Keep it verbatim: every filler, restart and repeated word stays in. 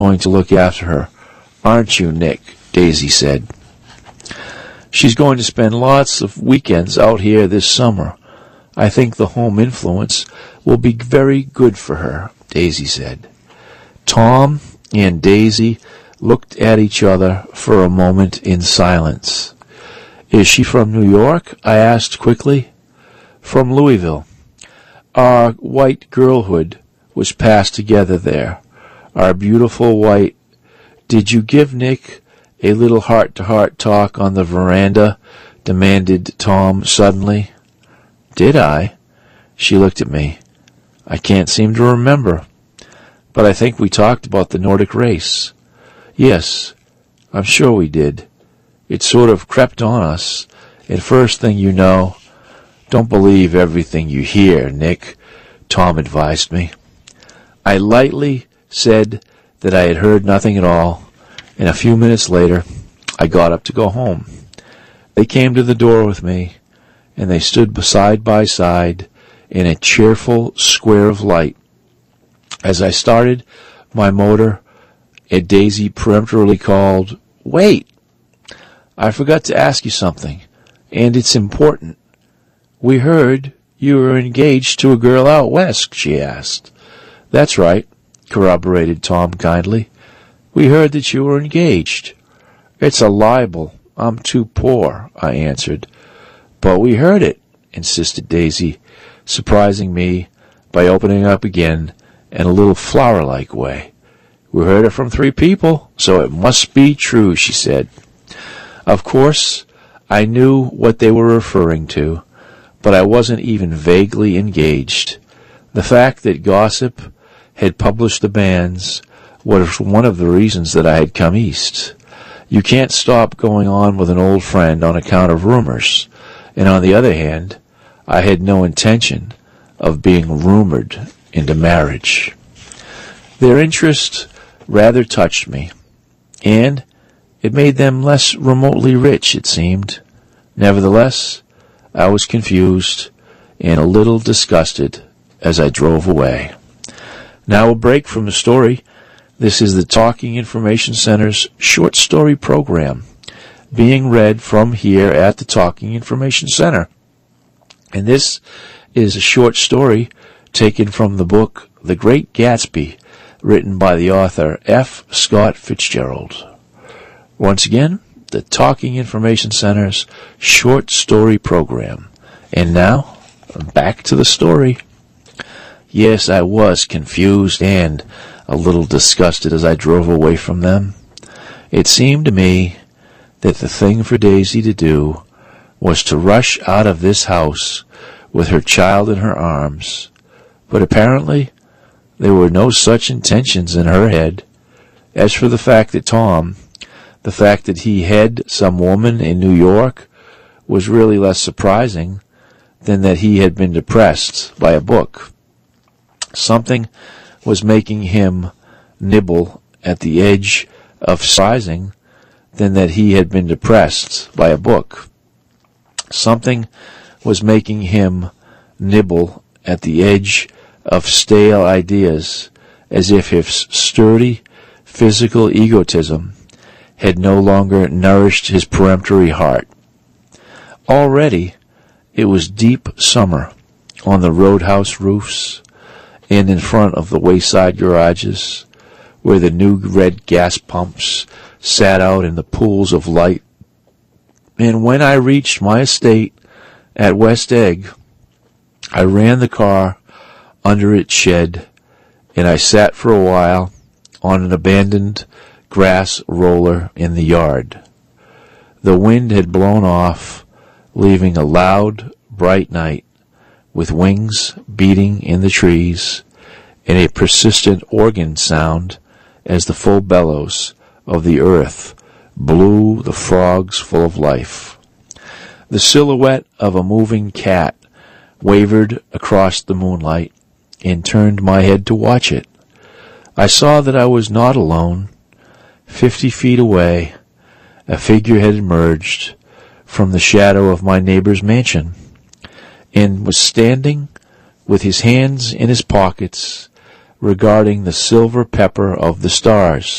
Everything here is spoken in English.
going to look after her, aren't you, Nick? Daisy said. She's going to spend lots of weekends out here this summer. I think the home influence will be very good for her, Daisy said. Tom and Daisy looked at each other for a moment in silence. Is she from New York? I asked quickly. From Louisville. Our white girlhood was passed together there. Our beautiful white... Did you give Nick a little heart-to-heart talk on the veranda? Demanded Tom suddenly. Did I? She looked at me. I can't seem to remember. But I think we talked about the Nordic race. Yes, I'm sure we did. It sort of crept on us, and first thing you know... Don't believe everything you hear, Nick, Tom advised me. I lightly said that I had heard nothing at all, and a few minutes later I got up to go home. They came to the door with me, and they stood side by side in a cheerful square of light. As I started my motor, a Daisy peremptorily called, Wait! I forgot to ask you something, and it's important. We heard you were engaged to a girl out west, she asked. That's right, corroborated Tom kindly. We heard that you were engaged. It's a libel. I'm too poor, I answered. But we heard it, insisted Daisy, surprising me by opening up again in a little flower-like way. We heard it from three people, so it must be true, she said. Of course, I knew what they were referring to, but I wasn't even vaguely engaged. The fact that gossip had published the banns was one of the reasons that I had come east. You can't stop going on with an old friend on account of rumors, and on the other hand, I had no intention of being rumored into marriage. Their interest rather touched me, and it made them less remotely rich, it seemed. Nevertheless, I was confused and a little disgusted as I drove away. Now a break from the story. This is the Talking Information Center's short story program, being read from here at the Talking Information Center. And this is a short story taken from the book The Great Gatsby, written by the author F. Scott Fitzgerald. Once again, the Talking Information Center's short story program. And now, back to the story. Yes, I was confused and a little disgusted as I drove away from them. It seemed to me that the thing for Daisy to do was to rush out of this house with her child in her arms. But apparently, there were no such intentions in her head. As for the fact that Tom... The fact that he had some woman in New York was really less surprising than that he had been depressed by a book. Something was making him nibble at the edge of surprising than that he had been depressed by a book. Something was making him nibble at the edge of stale ideas, as if his sturdy physical egotism had no longer nourished his peremptory heart. Already it was deep summer on the roadhouse roofs and in front of the wayside garages, where the new red gas pumps sat out in the pools of light. And when I reached my estate at West Egg, I ran the car under its shed, and I sat for a while on an abandoned grass roller in the yard. The wind had blown off, leaving a loud, bright night, with wings beating in the trees, and a persistent organ sound as the full bellows of the earth blew the frogs full of life. The silhouette of a moving cat wavered across the moonlight, and turned my head to watch it. I saw that I was not alone. Fifty feet away, a figure had emerged from the shadow of my neighbor's mansion, and was standing with his hands in his pockets, regarding the silver pepper of the stars.